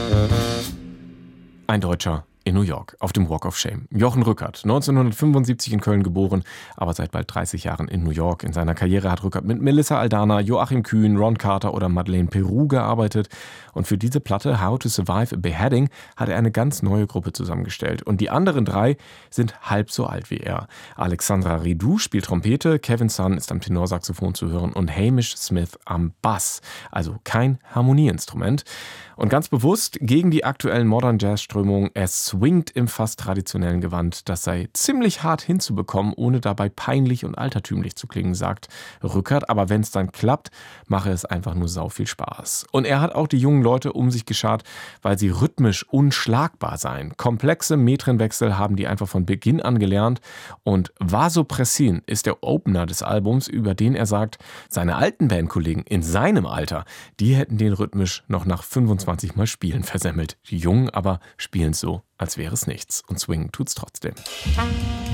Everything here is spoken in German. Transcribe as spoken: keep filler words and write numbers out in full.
Ein Deutscher in New York, auf dem Walk of Shame. Jochen Rückert, neunzehnhundertfünfundsiebzig in Köln geboren, aber seit bald dreißig Jahren in New York. In seiner Karriere hat Rückert mit Melissa Aldana, Joachim Kühn, Ron Carter oder Madeleine Peru gearbeitet. Und für diese Platte How to Survive a Beheading hat er eine ganz neue Gruppe zusammengestellt. Und die anderen drei sind halb so alt wie er. Alexandra Ridou spielt Trompete, Kevin Sun ist am Tenorsaxophon zu hören und Hamish Smith am Bass. Also kein Harmonieinstrument. Und ganz bewusst gegen die aktuellen Modern Jazz-Strömungen, er swingt im fast traditionellen Gewand. Das sei ziemlich hart hinzubekommen, ohne dabei peinlich und altertümlich zu klingen, sagt Rückert. Aber wenn es dann klappt, mache es einfach nur sau viel Spaß. Und er hat auch die jungen Leute um sich geschart, weil sie rhythmisch unschlagbar seien. Komplexe Metrenwechsel haben die einfach von Beginn an gelernt. Und Vasopressin ist der Opener des Albums, über den er sagt, seine alten Bandkollegen in seinem Alter, die hätten den rhythmisch noch nach fünfundzwanzig Mal Spielen versemmelt. Die Jungen aber spielen so, als wäre es nichts. Und swingen tut's trotzdem.